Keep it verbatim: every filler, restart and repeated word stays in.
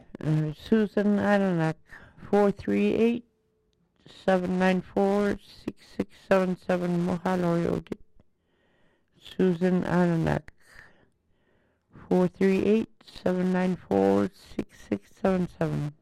Uh, Susan Adonak, four three eight, seven nine four, six six seven seven. Mahalo yodit. Susan Adonak, four three eight, seven nine four, six six seven seven.